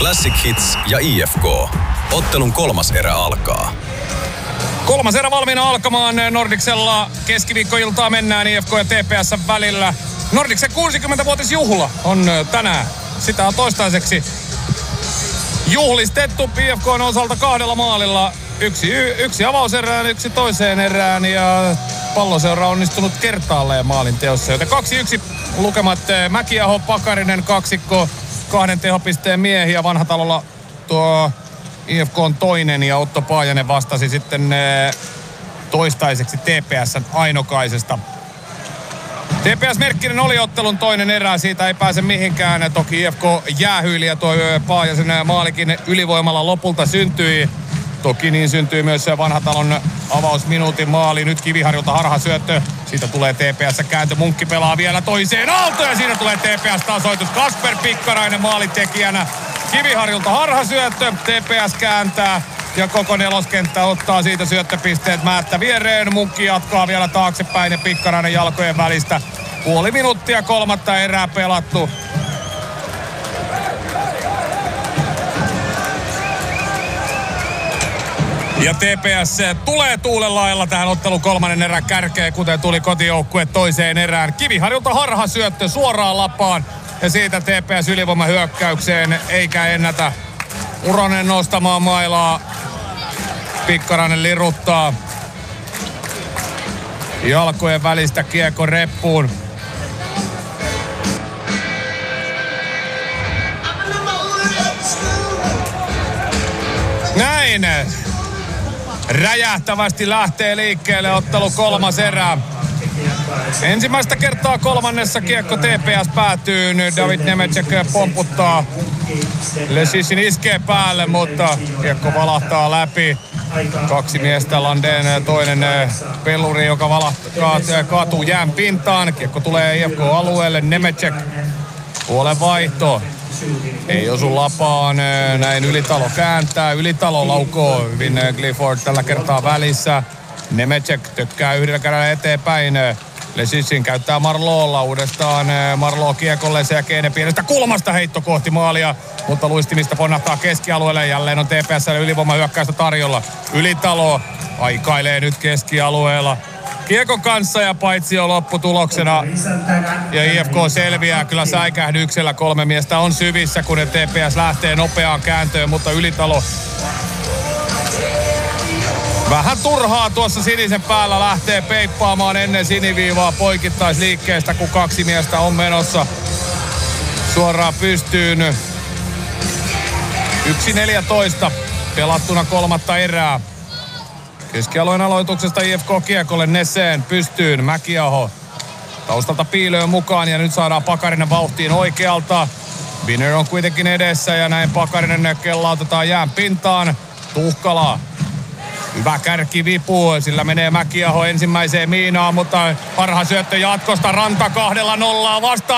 Classic Hits ja IFK. Ottelun kolmas erä alkaa. Kolmas erä valmiina alkamaan Nordicsella. Keskiviikkoiltaa mennään IFK ja TPS välillä. Nordicsen 60-vuotisjuhla on tänään. Sitä on juhlistettu IFK:n osalta 2 maalilla. Yksi avauserään, yksi toiseen erään ja Palloseura on onnistunut kertaalleen maalin teossa. Joten 2-1 lukemat Mäkiaho, Pakarinen kaksikko, 2 tehopisteen miehiä. Vanhatalolla tuo IFK on toinen ja Otto Paajanen vastasi sitten toistaiseksi TPS:n Ainokaisesta. TPS Merkkinen oli ottelun toinen erä, siitä ei pääse mihinkään. Toki IFK jäähyili ja tuo Paajasen maalikin ylivoimalla lopulta syntyi. Toki niin syntyi myös Vanhatalon avausminuutin maali. Nyt Kiviharjulta harhasyöttö. Siitä tulee TPS kääntö. Munkki pelaa vielä toiseen aaltoon ja siinä tulee TPS tasoitus. Kasper Pikkarainen maalitekijänä. Kiviharjulta harhasyöttö. TPS kääntää ja koko neloskenttä ottaa siitä syöttöpisteet Määttä viereen. Munkki jatkaa vielä taaksepäin ja Pikkarainen jalkojen välistä. Puoli minuuttia kolmatta erää pelattu. Ja TPS tulee tuulen lailla tähän ottelun kolmannen erän kärkeen, kuten tuli kotijoukkue toiseen erään. Kiviharjulta harhasyöttö suoraan lapaan ja siitä TPS ylivoima hyökkäykseen eikä ennätä. Uronen nostamaan mailaa. Pikkarainen liruttaa. Jalkojen välistä kiekko reppuun. Näin. Räjähtävästi lähtee liikkeelle ottelu kolmas erä. Ensimmäistä kertaa kolmannessa kiekko TPS päätyy. Nyt David Nemecek pomputtaa. Lesissin iskee päälle, mutta kiekko valahtaa läpi. 2 miestä, Landeen toinen peluri, joka kaatuu jään pintaan. Kiekko tulee IFK-alueelle. Nemecek puolen vaihto. Ei osu lapaan, näin Ylitalo kääntää, Ylitalo laukoo hyvin Clifford tällä kertaa välissä. Nemecek tökkää yhdellä kädellä eteenpäin. Lesissin käyttää Marlolla uudestaan. Marlo kiekolle sen jälkeen pienestä kulmasta heitto kohti maalia. Mutta luistimista ponnahtaa keskialueelle. Jälleen on TPS ylivoimahyökkäystä tarjolla. Ylitalo aikailee nyt keskialueella kiekon kanssa ja paitsi jo lopputuloksena. Ja IFK selviää kyllä säikähdyksellä. 3 miestä on syvissä, kun TPS lähtee nopeaan kääntöön, mutta Ylitalo vähän turhaa tuossa sinisen päällä lähtee peippaamaan ennen siniviivaa poikittaisliikkeestä, kun 2 miestä on menossa suoraan pystyyn. 1.14 pelattuna kolmatta erää. Keskialueen aloituksesta IFK kiekolle Nesseen pystyyn. Mäkiaho taustalta piilöön mukaan ja nyt saadaan Pakarinen vauhtiin oikealta. Winner on kuitenkin edessä ja näin Pakarinen kellautetaan jään pintaan. Tuhkala. Hyvä kärkivipu, sillä menee Mäkiaho ensimmäiseen miinaan, mutta parha syöttö jatkosta. Ranta 2-0 vastaan.